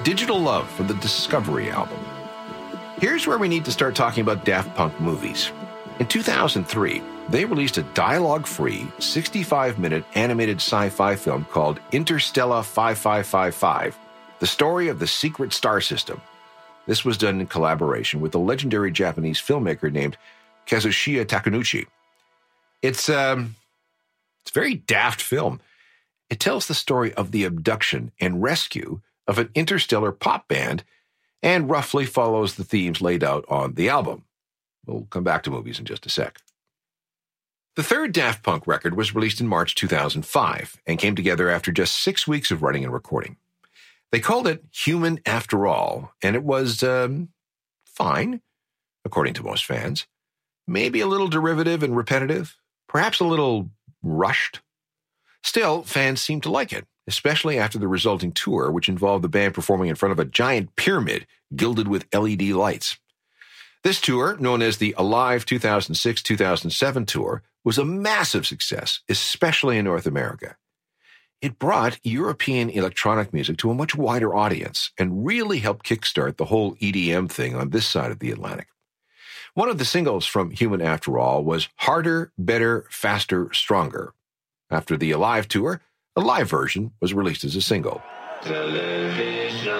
Digital Love from the Discovery album. Here's where we need to start talking about Daft Punk movies. In 2003, they released a dialogue-free, 65-minute animated sci-fi film called Interstellar 5555, the story of the secret star system. This was done in collaboration with a legendary Japanese filmmaker named Kazushika Takenouchi. It's a very daft film. It tells the story of the abduction and rescue of an interstellar pop band and roughly follows the themes laid out on the album. We'll come back to movies in just a sec. The third Daft Punk record was released in March 2005 and came together after just 6 weeks of writing and recording. They called it Human After All, and it was, fine, according to most fans. Maybe a little derivative and repetitive, perhaps a little rushed. Still, fans seemed to like it, especially after the resulting tour, which involved the band performing in front of a giant pyramid gilded with LED lights. This tour, known as the Alive 2006-2007 tour, was a massive success, especially in North America. It brought European electronic music to a much wider audience and really helped kickstart the whole EDM thing on this side of the Atlantic. One of the singles from Human After All was Harder, Better, Faster, Stronger. After the Alive tour, a live version was released as a single. Television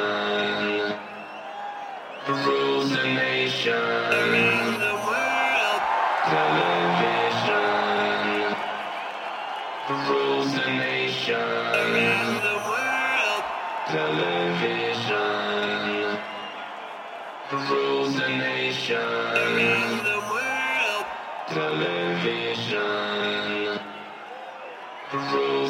rules the nation. The world. Television rules the nation. The world. Television rules the nation. The world. Television rules